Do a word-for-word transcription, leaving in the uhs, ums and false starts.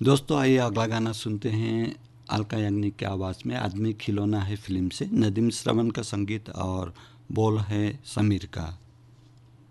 दोस्तों आइए अगला गाना सुनते हैं अलका याग्निक की आवाज़ में आदमी खिलौना है फिल्म से। नदीम श्रवण का संगीत और बोल है समीर का।